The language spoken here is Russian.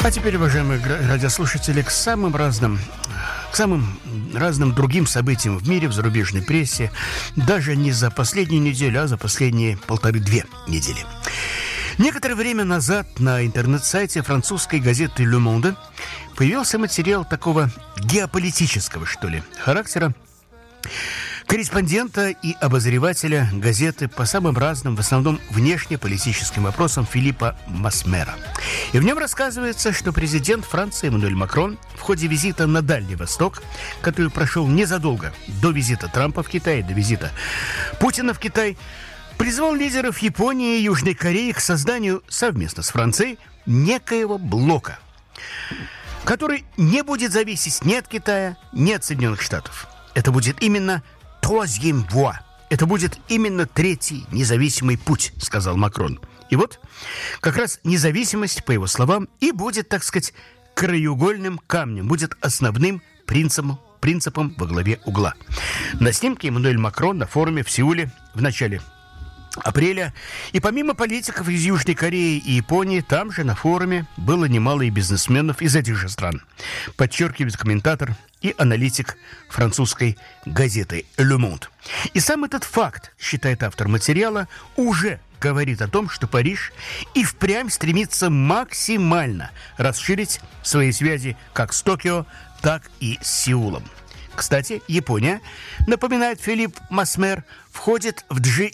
А теперь, уважаемые радиослушатели, к самым разным другим событиям в мире, в зарубежной прессе, даже не за последнюю неделю, а за последние 1,5-2 недели. Некоторое время назад на интернет-сайте французской газеты «Le Monde» появился материал такого геополитического, что ли, характера, корреспондента и обозревателя газеты по самым разным, в основном внешнеполитическим вопросам Филиппа Масмера. И в нем рассказывается, что президент Франции Эммануэль Макрон в ходе визита на Дальний Восток, который прошел незадолго до визита Трампа в Китай, до визита Путина в Китай, призвал лидеров Японии и Южной Кореи к созданию совместно с Францией некоего блока, который не будет зависеть ни от Китая, ни от Соединенных Штатов. Это будет именно «troisième voie». Это будет именно третий независимый путь, сказал Макрон. И вот как раз независимость, по его словам, и будет, так сказать, краеугольным камнем, будет основным принципом во главе угла. На снимке Эммануэль Макрон на форуме в Сеуле в начале апреля. И помимо политиков из Южной Кореи и Японии, там же на форуме было немало и бизнесменов из этих же стран, подчеркивает комментатор и аналитик французской газеты «Le Monde». И сам этот факт, считает автор материала, уже говорит о том, что Париж и впрямь стремится максимально расширить свои связи как с Токио, так и с Сеулом. Кстати, Япония, напоминает Филипп Масмер, входит в G7